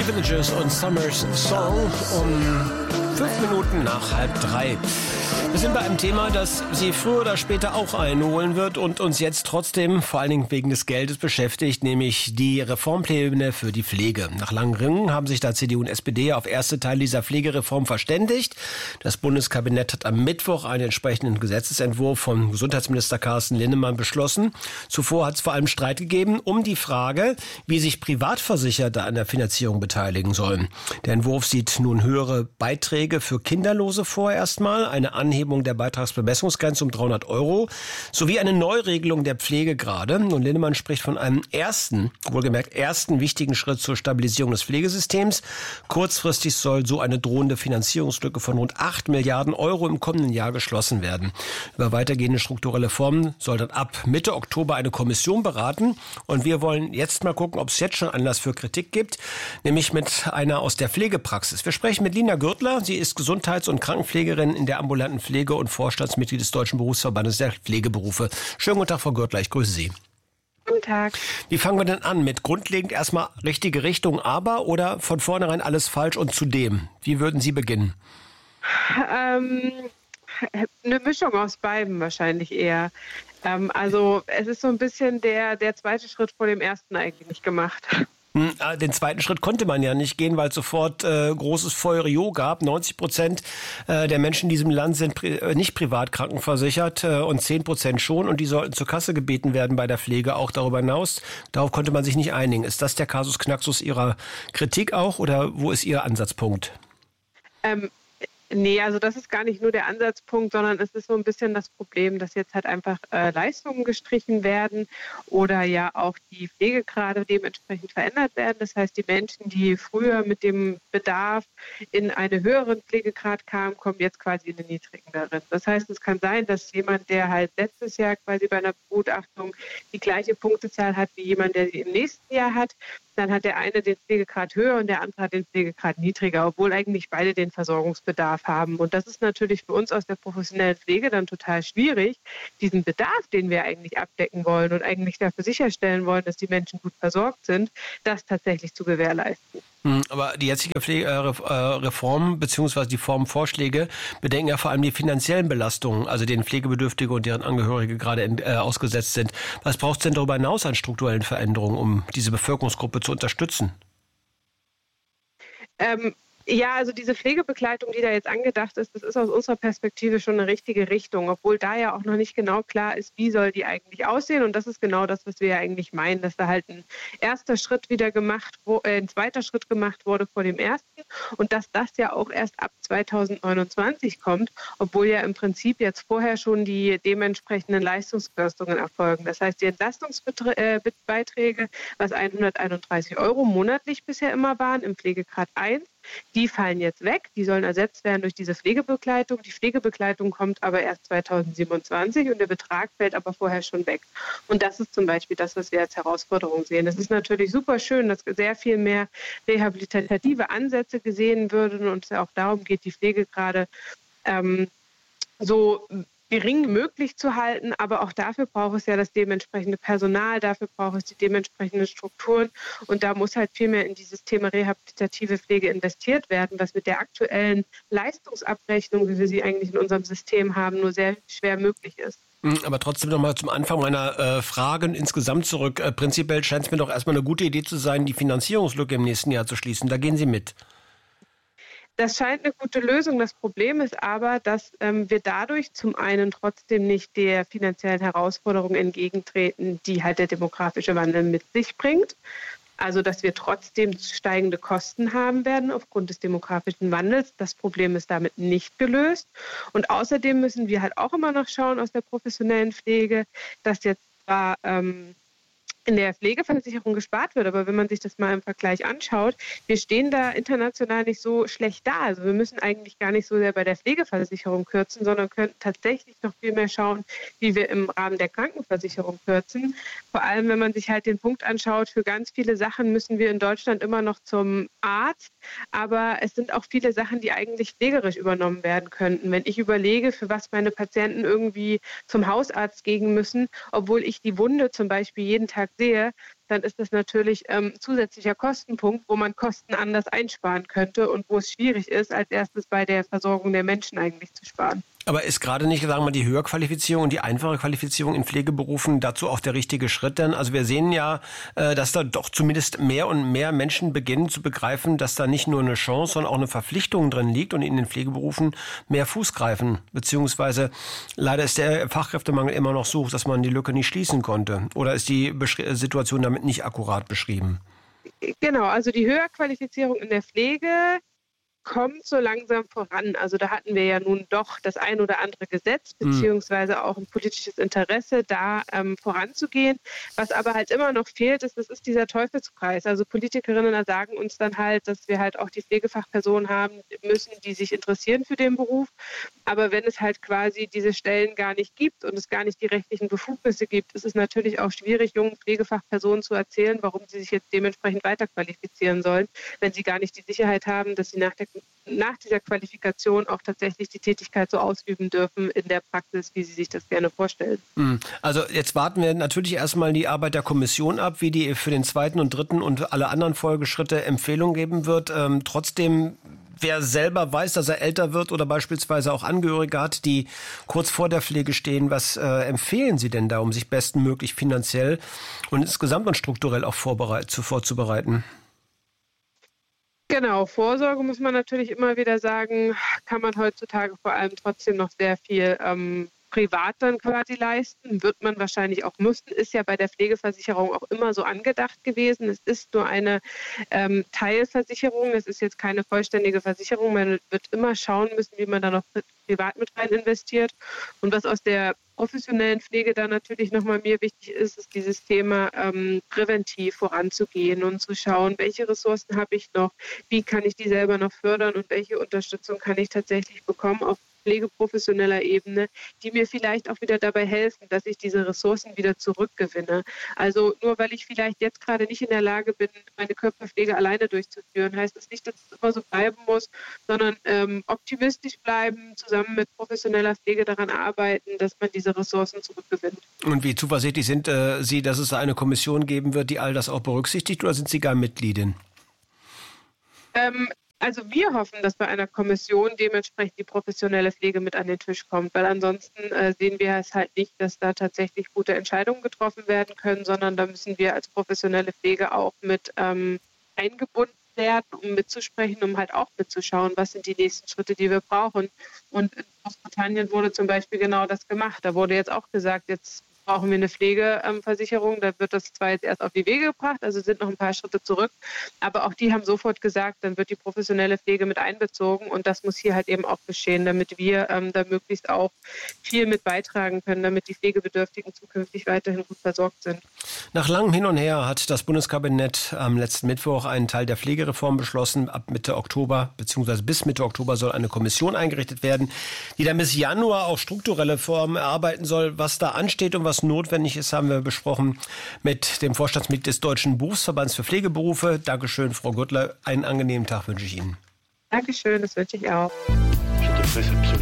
Die Villagers und Summer's Song um 5 Minuten nach 2:30. Wir sind bei einem Thema, das Sie früher oder später auch einholen wird und uns jetzt trotzdem vor allen Dingen wegen des Geldes beschäftigt, nämlich die Reformpläne für die Pflege. Nach langen Ringen haben sich da CDU und SPD auf erste Teile dieser Pflegereform verständigt. Das Bundeskabinett hat am Mittwoch einen entsprechenden Gesetzesentwurf von Gesundheitsminister Carsten Linnemann beschlossen. Zuvor hat es vor allem Streit gegeben um die Frage, wie sich Privatversicherte an der Finanzierung beteiligen sollen. Der Entwurf sieht nun höhere Beiträge für Kinderlose vor erstmal, eine Anhebung der Beitragsbemessungsgrenze um 300 € sowie eine Neuregelung der Pflegegrade. Und Linnemann spricht von einem wohlgemerkt ersten wichtigen Schritt zur Stabilisierung des Pflegesystems. Kurzfristig soll so eine drohende Finanzierungslücke von rund 8 Milliarden € im kommenden Jahr geschlossen werden. Über weitergehende strukturelle Formen soll dann ab Mitte Oktober eine Kommission beraten. Und wir wollen jetzt mal gucken, ob es jetzt schon Anlass für Kritik gibt, nämlich mit einer aus der Pflegepraxis. Wir sprechen mit Lina Gürtler. Sie ist Gesundheits- und Krankenpflegerin in der ambulanten Pflege und Vorstandsmitglied des Deutschen Berufsverbandes der Pflegeberufe. Schönen guten Tag, Frau Gürtler, ich grüße Sie. Guten Tag. Wie fangen wir denn an? Mit grundlegend erstmal richtige Richtung, aber oder von vornherein alles falsch und zudem? Wie würden Sie beginnen? Eine Mischung aus beiden wahrscheinlich eher. Also es ist so ein bisschen der zweite Schritt vor dem ersten eigentlich gemacht. Den zweiten Schritt konnte man ja nicht gehen, weil es sofort großes Feurio gab. 90% der Menschen in diesem Land sind nicht privat krankenversichert und 10% schon. Und die sollten zur Kasse gebeten werden bei der Pflege, auch darüber hinaus. Darauf konnte man sich nicht einigen. Ist das der Kasus Knaxus Ihrer Kritik auch oder wo ist Ihr Ansatzpunkt? Nee, also das ist gar nicht nur der Ansatzpunkt, sondern es ist so ein bisschen das Problem, dass jetzt halt einfach Leistungen gestrichen werden oder ja auch die Pflegegrade dementsprechend verändert werden. Das heißt, die Menschen, die früher mit dem Bedarf in einen höheren Pflegegrad kamen, kommen jetzt quasi in den niedrigeren. Das heißt, es kann sein, dass jemand, der halt letztes Jahr quasi bei einer Begutachtung die gleiche Punktezahl hat wie jemand, der sie im nächsten Jahr hat, dann hat der eine den Pflegegrad höher und der andere hat den Pflegegrad niedriger, obwohl eigentlich beide den Versorgungsbedarf haben. Und das ist natürlich für uns aus der professionellen Pflege dann total schwierig, diesen Bedarf, den wir eigentlich abdecken wollen und eigentlich dafür sicherstellen wollen, dass die Menschen gut versorgt sind, das tatsächlich zu gewährleisten. Aber die jetzige Reform bzw. die Formvorschläge bedenken ja vor allem die finanziellen Belastungen, also denen Pflegebedürftige und deren Angehörige gerade ausgesetzt sind. Was braucht es denn darüber hinaus an strukturellen Veränderungen, um diese Bevölkerungsgruppe zu unterstützen? Ja, also diese Pflegebegleitung, die da jetzt angedacht ist, das ist aus unserer Perspektive schon eine richtige Richtung, obwohl da ja auch noch nicht genau klar ist, wie soll die eigentlich aussehen. Und das ist genau das, was wir ja eigentlich meinen, dass da halt ein zweiter Schritt gemacht wurde vor dem ersten und dass das ja auch erst ab 2029 kommt, obwohl ja im Prinzip jetzt vorher schon die dementsprechenden Leistungskürzungen erfolgen. Das heißt, die Entlastungsbeiträge, was 131 € monatlich bisher immer waren, im Pflegegrad 1, die fallen jetzt weg, die sollen ersetzt werden durch diese Pflegebegleitung. Die Pflegebegleitung kommt aber erst 2027 und der Betrag fällt aber vorher schon weg. Und das ist zum Beispiel das, was wir als Herausforderung sehen. Es ist natürlich super schön, dass sehr viel mehr rehabilitative Ansätze gesehen würden und es ja auch darum geht, die Pflegegrade so gering wie möglich zu halten, aber auch dafür braucht es ja das dementsprechende Personal, dafür braucht es die dementsprechenden Strukturen und da muss halt viel mehr in dieses Thema rehabilitative Pflege investiert werden, was mit der aktuellen Leistungsabrechnung, wie wir sie eigentlich in unserem System haben, nur sehr schwer möglich ist. Aber trotzdem nochmal zum Anfang meiner Fragen insgesamt zurück. Prinzipiell scheint es mir doch erstmal eine gute Idee zu sein, die Finanzierungslücke im nächsten Jahr zu schließen. Da gehen Sie mit. Das scheint eine gute Lösung. Das Problem ist aber, dass wir dadurch zum einen trotzdem nicht der finanziellen Herausforderung entgegentreten, die halt der demografische Wandel mit sich bringt. Also dass wir trotzdem steigende Kosten haben werden aufgrund des demografischen Wandels. Das Problem ist damit nicht gelöst. Und außerdem müssen wir halt auch immer noch schauen aus der professionellen Pflege, dass jetzt zwar in der Pflegeversicherung gespart wird. Aber wenn man sich das mal im Vergleich anschaut, wir stehen da international nicht so schlecht da. Also wir müssen eigentlich gar nicht so sehr bei der Pflegeversicherung kürzen, sondern könnten tatsächlich noch viel mehr schauen, wie wir im Rahmen der Krankenversicherung kürzen. Vor allem, wenn man sich halt den Punkt anschaut, für ganz viele Sachen müssen wir in Deutschland immer noch zum Arzt. Aber es sind auch viele Sachen, die eigentlich pflegerisch übernommen werden könnten. Wenn ich überlege, für was meine Patienten irgendwie zum Hausarzt gehen müssen, obwohl ich die Wunde zum Beispiel jeden Tag sehe, dann ist das natürlich zusätzlicher Kostenpunkt, wo man Kosten anders einsparen könnte und wo es schwierig ist, als erstes bei der Versorgung der Menschen eigentlich zu sparen. Aber ist gerade nicht, sagen wir mal, die Höherqualifizierung und die einfache Qualifizierung in Pflegeberufen dazu auch der richtige Schritt? Denn also wir sehen ja, dass da doch zumindest mehr und mehr Menschen beginnen zu begreifen, dass da nicht nur eine Chance, sondern auch eine Verpflichtung drin liegt und in den Pflegeberufen mehr Fuß greifen. Beziehungsweise leider ist der Fachkräftemangel immer noch so, dass man die Lücke nicht schließen konnte. Oder ist die Situation damit nicht akkurat beschrieben? Genau, also die Höherqualifizierung in der Pflege kommt so langsam voran. Also da hatten wir ja nun doch das ein oder andere Gesetz, beziehungsweise auch ein politisches Interesse, da voranzugehen. Was aber halt immer noch fehlt, das ist dieser Teufelskreis. Also Politikerinnen sagen uns dann halt, dass wir halt auch die Pflegefachpersonen haben müssen, die sich interessieren für den Beruf. Aber wenn es halt quasi diese Stellen gar nicht gibt und es gar nicht die rechtlichen Befugnisse gibt, ist es natürlich auch schwierig, jungen Pflegefachpersonen zu erzählen, warum sie sich jetzt dementsprechend weiterqualifizieren sollen, wenn sie gar nicht die Sicherheit haben, dass sie nach dieser Qualifikation auch tatsächlich die Tätigkeit so ausüben dürfen in der Praxis, wie sie sich das gerne vorstellen. Also jetzt warten wir natürlich erstmal die Arbeit der Kommission ab, wie die für den 2. und 3. und alle anderen Folgeschritte Empfehlungen geben wird. Trotzdem, wer selber weiß, dass er älter wird oder beispielsweise auch Angehörige hat, die kurz vor der Pflege stehen, was empfehlen Sie denn da, um sich bestmöglich finanziell und insgesamt und strukturell auch vorzubereiten? Genau, Vorsorge muss man natürlich immer wieder sagen, kann man heutzutage vor allem trotzdem noch sehr viel privat dann quasi leisten, wird man wahrscheinlich auch müssen, ist ja bei der Pflegeversicherung auch immer so angedacht gewesen. Es ist nur eine Teilversicherung, es ist jetzt keine vollständige Versicherung, man wird immer schauen müssen, wie man da noch privat mit rein investiert. Und was aus der professionellen Pflege da natürlich nochmal mir wichtig ist, ist dieses Thema präventiv voranzugehen und zu schauen, welche Ressourcen habe ich noch, wie kann ich die selber noch fördern und welche Unterstützung kann ich tatsächlich bekommen auf pflegeprofessioneller Ebene, die mir vielleicht auch wieder dabei helfen, dass ich diese Ressourcen wieder zurückgewinne. Also nur weil ich vielleicht jetzt gerade nicht in der Lage bin, meine Körperpflege alleine durchzuführen, heißt das nicht, dass es immer so bleiben muss, sondern optimistisch bleiben, zusammen mit professioneller Pflege daran arbeiten, dass man diese Ressourcen zurückgewinnt. Und wie zuversichtlich sind Sie, dass es eine Kommission geben wird, die all das auch berücksichtigt, oder sind Sie gar Mitgliedin? Also wir hoffen, dass bei einer Kommission dementsprechend die professionelle Pflege mit an den Tisch kommt, weil ansonsten sehen wir es halt nicht, dass da tatsächlich gute Entscheidungen getroffen werden können, sondern da müssen wir als professionelle Pflege auch mit eingebunden werden, um mitzusprechen, um halt auch mitzuschauen, was sind die nächsten Schritte, die wir brauchen. Und in Großbritannien wurde zum Beispiel genau das gemacht. Da wurde jetzt auch gesagt, jetzt brauchen wir eine Pflegeversicherung. Da wird das zwar jetzt erst auf die Wege gebracht, also sind noch ein paar Schritte zurück, aber auch die haben sofort gesagt, dann wird die professionelle Pflege mit einbezogen und das muss hier halt eben auch geschehen, damit wir da möglichst auch viel mit beitragen können, damit die Pflegebedürftigen zukünftig weiterhin gut versorgt sind. Nach langem Hin und Her hat das Bundeskabinett am letzten Mittwoch einen Teil der Pflegereform beschlossen. Ab Mitte Oktober bzw. bis Mitte Oktober soll eine Kommission eingerichtet werden, die dann bis Januar auch strukturelle Reformen erarbeiten soll. Was da ansteht und was notwendig ist, haben wir besprochen mit dem Vorstandsmitglied des Deutschen Berufsverbands für Pflegeberufe. Dankeschön, Frau Gürtler. Einen angenehmen Tag wünsche ich Ihnen. Dankeschön, das wünsche ich auch.